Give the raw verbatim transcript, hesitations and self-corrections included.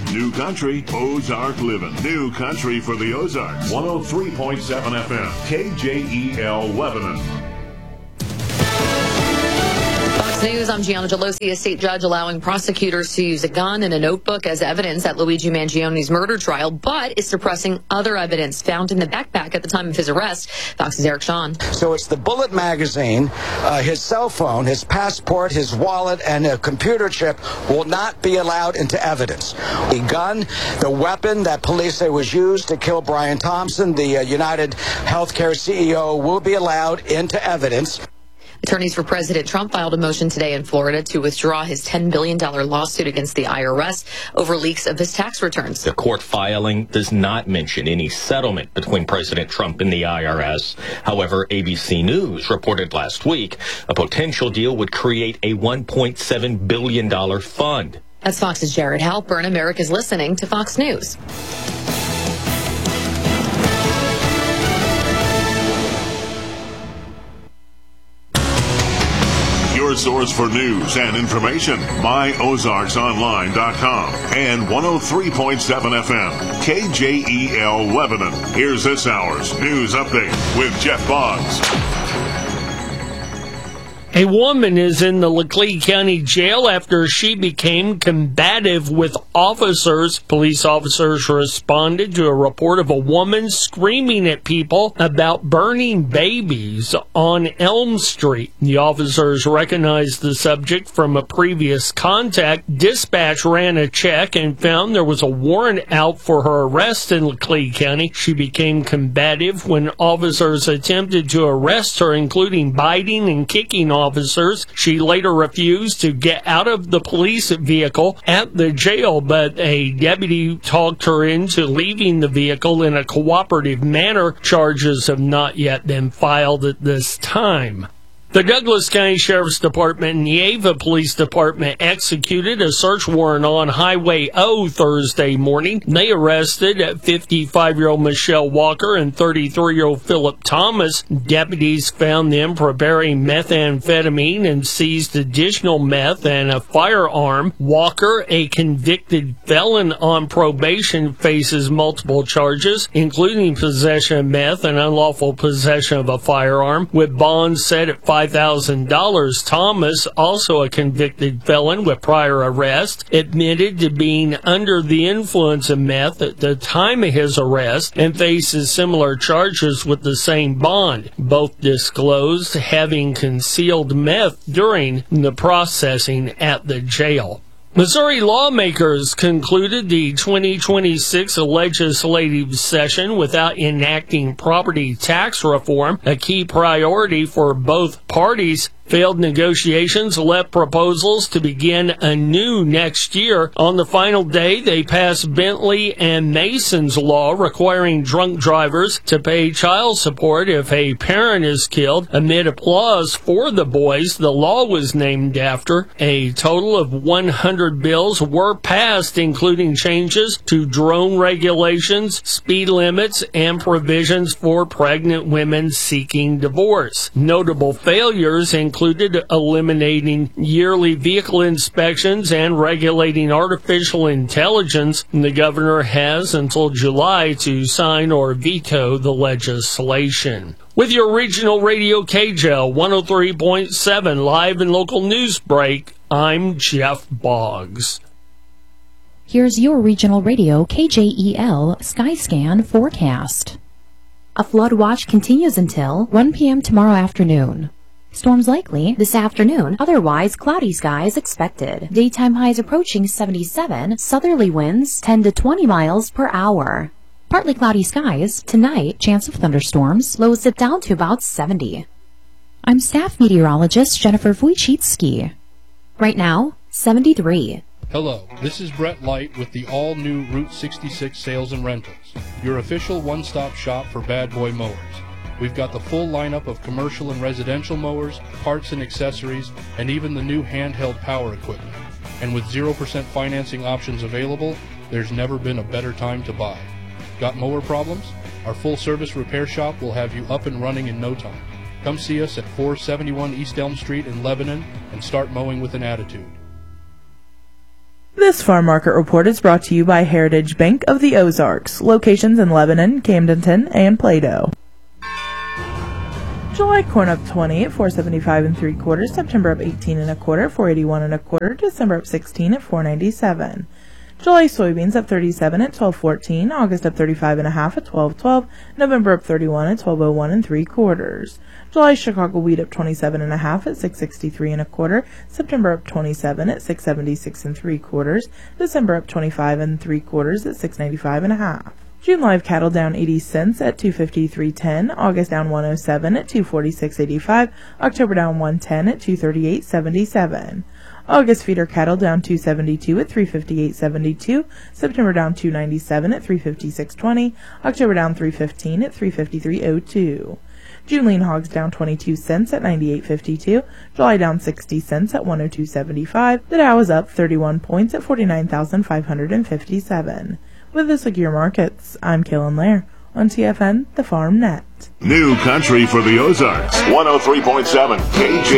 New Country, Ozark Living. New Country for the Ozarks. one oh three point seven F M. K J E L Lebanon. Fox News, I'm Gianna Gelosi. A state judge allowing prosecutors to use a gun and a notebook as evidence at Luigi Mangione's murder trial, but is suppressing other evidence found in the backpack at the time of his arrest. Fox's Eric Shawn. So it's the bullet magazine, uh, his cell phone, his passport, his wallet, and a computer chip will not be allowed into evidence. The gun, the weapon that police say was used to kill Brian Thompson, the uh, United Healthcare C E O, will be allowed into evidence. Attorneys for President Trump filed a motion today in Florida to withdraw his ten billion dollars lawsuit against the I R S over leaks of his tax returns. The court filing does not mention any settlement between President Trump and the I R S. However, A B C News reported last week a potential deal would create a one point seven billion dollars fund. That's Fox's Jared Halpern. America's listening to Fox News. Your source for news and information, my ozarks online dot com and one oh three point seven F M, K J E L Lebanon. Here's this hour's news update with Jeff Boggs. A woman is in the Laclede County Jail after she became combative with officers. Police officers responded to a report of a woman screaming at people about burning babies on Elm Street. The officers recognized the subject from a previous contact. Dispatch ran a check and found there was a warrant out for her arrest in Laclede County. She became combative when officers attempted to arrest her, including biting and kicking officers. She later refused to get out of the police vehicle at the jail, but a deputy talked her into leaving the vehicle in a cooperative manner. Charges have not yet been filed at this time. The Douglas County Sheriff's Department and the Ava Police Department executed a search warrant on Highway O Thursday morning. They arrested fifty-five-year-old Michelle Walker and thirty-three-year-old Philip Thomas. Deputies found them preparing methamphetamine and seized additional meth and a firearm. Walker, a convicted felon on probation, faces multiple charges, including possession of meth and unlawful possession of a firearm, with bonds set at five thousand dollars. Thomas, also a convicted felon with prior arrest, admitted to being under the influence of meth at the time of his arrest and faces similar charges with the same bond. Both disclosed having concealed meth during the processing at the jail. Missouri lawmakers concluded the twenty twenty-six legislative session without enacting property tax reform, a key priority for both parties. Failed negotiations left proposals to begin anew next year. On the final day, they passed Bentley and Mason's law requiring drunk drivers to pay child support if a parent is killed. Amid applause for the boys the law was named after, a total of one hundred bills were passed, including changes to drone regulations, speed limits, and provisions for pregnant women seeking divorce. Notable failures include included eliminating yearly vehicle inspections and regulating artificial intelligence. The governor has until July to sign or veto the legislation. With your regional radio K J L one oh three point seven live and local news break, I'm Jeff Boggs. Here's your regional radio K J E L Skyscan forecast. A flood watch continues until one p.m. tomorrow afternoon. Storms likely this afternoon, otherwise cloudy skies expected. Daytime highs approaching seventy-seven, southerly winds ten to twenty miles per hour. Partly cloudy skies. Tonight, chance of thunderstorms, lows dip down to about seventy. I'm staff meteorologist Jennifer Wojcicki. Right now, seventy-three. Hello, this is Brett Light with the all-new Route sixty-six Sales and Rentals, your official one-stop shop for bad boy mowers. We've got the full lineup of commercial and residential mowers, parts and accessories, and even the new handheld power equipment. And with zero percent financing options available, there's never been a better time to buy. Got mower problems? Our full-service repair shop will have you up and running in no time. Come see us at four seventy-one East Elm Street in Lebanon and start mowing with an attitude. This farm market report is brought to you by Heritage Bank of the Ozarks, locations in Lebanon, Camdenton, and Plato. July corn up twenty at four seventy-five and three quarters, September up eighteen and a quarter, four eighty-one and a quarter, December up sixteen at four ninety-seven. July soybeans up thirty-seven at twelve fourteen, August up thirty-five and a half at twelve twelve, November up thirty-one at twelve oh one and three quarters. July Chicago wheat up twenty-seven and a half at six sixty-three and a quarter, September up twenty-seven at six seventy-six and three quarters, December up twenty-five and three quarters at six ninety-five and a half. June live cattle down eighty cents at two fifty-three ten, August down one oh seven at two forty-six eighty-five, October down one ten at two thirty-eight seventy-seven. August feeder cattle down two seventy-two at three fifty-eight seventy-two, September down two ninety-seven at three fifty-six twenty, October down three fifteen at three fifty-three oh two. June lean hogs down twenty-two cents at ninety-eight fifty-two, July down sixty cents at one oh two seventy-five, the Dow is up thirty-one points at forty-nine thousand five hundred fifty-seven. With this look at your markets, I'm Kaylin Lair on T F N, the Farm Net. New country for the Ozarks. one oh three point seven K J